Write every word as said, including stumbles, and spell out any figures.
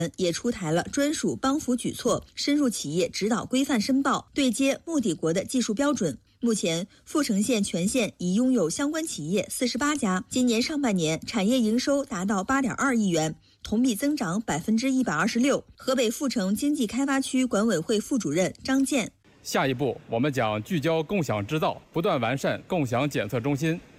也出台了专属帮扶举措，深入企业指导规范申报，对接目的国的技术标准。目前，富城县全县已拥有相关企业四十八家，今年上半年产业营收达到八点二亿元，同比增长百分之一百二十六。河北富城经济开发区管委会副主任张健。 下一步，我们将聚焦共享制造，不断完善共享检测中心，